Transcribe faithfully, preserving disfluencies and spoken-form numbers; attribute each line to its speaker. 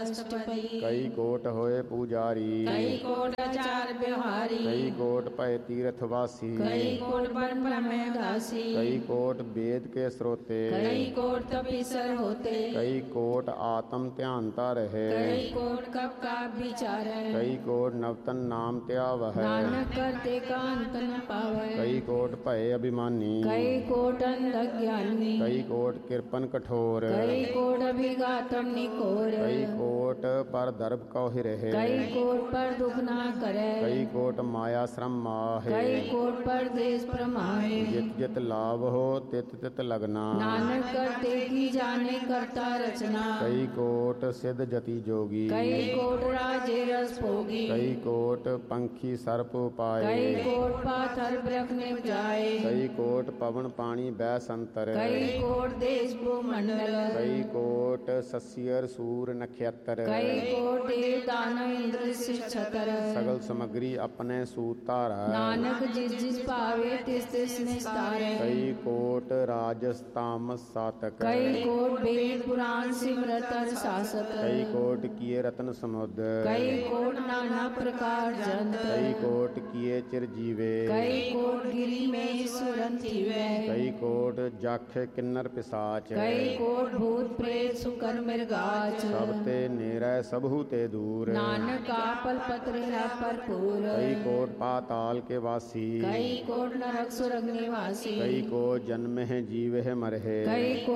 Speaker 1: अष्टपदी।
Speaker 2: कई कोट होए पुजारी,
Speaker 1: कई कोट आचार बिहारी।
Speaker 2: कई कोट भय तीर्थवासी,
Speaker 1: कई कोट वन में दासी।
Speaker 2: कई कोट वेद के स्रोते,
Speaker 1: कई कोट तपीसर होते।
Speaker 2: कई कोट आत्म ध्यानता रहे,
Speaker 1: कई कोट कब का विचार है।
Speaker 2: कई कोट नवतन नाम त्यावह,
Speaker 1: नानक करते का अंत न पावे।
Speaker 2: कई कोट भय अभिमानी,
Speaker 1: कई कोट अंधज्ञानी।
Speaker 2: कई कोट कृपन कठोर,
Speaker 1: कई कोट अभिघातम निकोर।
Speaker 2: कई कोट पर दर्भ कौहि रहे,
Speaker 1: कई कोट पर दुख ना करे।
Speaker 2: कई कोट माया श्रम माहे,
Speaker 1: कई कोट पर देश प्रमाहे।
Speaker 2: जित जित लाभ हो तित तित लगना,
Speaker 1: नानक करते की जाने करता रचना।
Speaker 2: कई कोट सिद्ध जति जोगी,
Speaker 1: कई कोट राजे रस भोगी।
Speaker 2: कई कोट पंखी सर्प पाए,
Speaker 1: कई कोट पाथर ब्रख ने जाए।
Speaker 2: कई कोट पवन पानी बै संतर,
Speaker 1: कई कोट देश भूमंडल।
Speaker 2: कई कोट सस्यर सूर नक्षत्र,
Speaker 1: कई कोट देव दानव इंद्र शिव छतर।
Speaker 2: सगल सामग्री अपने सूतार,
Speaker 1: नानक जिस जिस पावे तिस तिस निस्तार।
Speaker 2: कई कोट राजस तामस सातक,
Speaker 1: कई कोट वेद पुराण सिमरत अर शासक।
Speaker 2: कई कोट किए रत्न समुद्र,
Speaker 1: कई कोट नाना प्रकार जंत।
Speaker 2: कई कोट किए चिरजीवे,
Speaker 1: कई कोट गिरी में सुरन थीवे।
Speaker 2: कई कोट जाखे किन्नर पिसाच,
Speaker 1: कई कोट भूत प्रेत सुकर मृगाच।
Speaker 2: सब ते नेरय सबहु ते दूर,
Speaker 1: नानक आपल पत्र भरपूर।
Speaker 2: कई कोट पाताल के वासी,
Speaker 1: कई कोट नरक सुरग निवासी।
Speaker 2: कई को जन्म है जीव है मरहे,
Speaker 1: कई